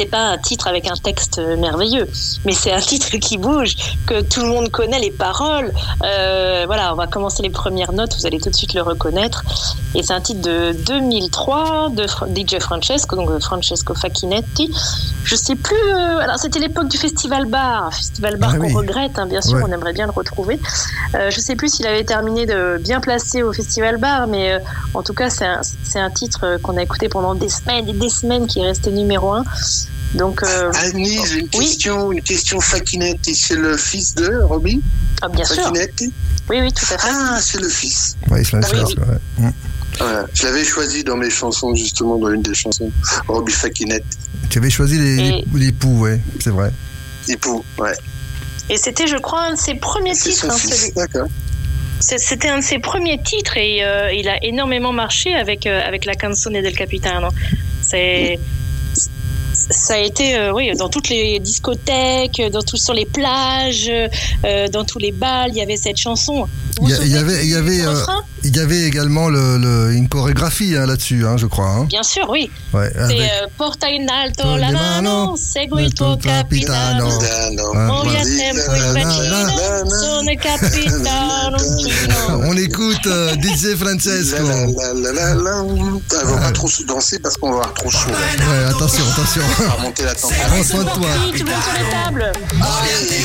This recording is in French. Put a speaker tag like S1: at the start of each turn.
S1: pas un titre avec un texte merveilleux, mais c'est un titre qui bouge, que tout le monde connaît les paroles. Voilà, on va commencer les premières notes, vous allez tout de suite le reconnaître. Et c'est un titre de 2003 de DJ Francesco, donc Francesco Facchinetti. Je sais plus. Alors c'était l'époque du Festival Bar qu'on regrette, hein, bien sûr, on aimerait bien le retrouver. Je sais plus s'il avait terminé de bien placé au Festival Bar, mais en tout cas c'est un titre qu'on a écouté pendant des semaines et des semaines, qui est resté numéro 1. Donc,
S2: Annie, j'ai une question. Facchinetti, c'est le fils de Roby?
S1: Ah, bien
S2: Facchinetti?
S1: sûr. Oui, tout à fait.
S2: Ah, c'est le fils.
S3: Oui, c'est le fils.
S2: Ouais. Voilà. Je l'avais choisi dans mes chansons, justement, dans une des chansons. Roby Facchinetti.
S3: Tu avais choisi les poux, ouais, c'est vrai.
S2: Les poux, ouais.
S1: Et c'était, je crois, un de ses premiers titres.
S2: Son fils, d'accord.
S1: C'était un de ses premiers titres et il a énormément marché avec la Canzone del Capitano. Ça a été dans toutes les discothèques, sur les plages, dans tous les bals, il y avait cette chanson.
S3: Il y avait également une chorégraphie là-dessus, je crois.
S1: Bien sûr, oui.
S3: Ouais,
S1: c'est Porta in alto la mano, segui il tuo capitano. Via tempo il bacino, sono capitano.
S3: On écoute DJ Francesco.
S2: On va pas trop se danser parce qu'on va avoir trop chaud.
S3: Ouais, attention.
S2: On va monter la température.
S3: Prends soin de toi.
S1: Tu montes sur les tables.